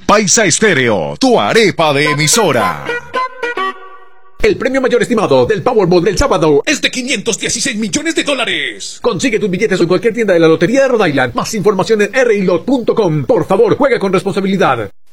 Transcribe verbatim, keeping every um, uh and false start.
Paisa Estéreo, tu arepa de emisora. El premio mayor estimado del Powerball del sábado es de quinientos dieciséis millones de dólares. Consigue tus billetes en cualquier tienda de la Lotería de Rhode Island. Más información en r i lot punto com. Por favor, juega con responsabilidad.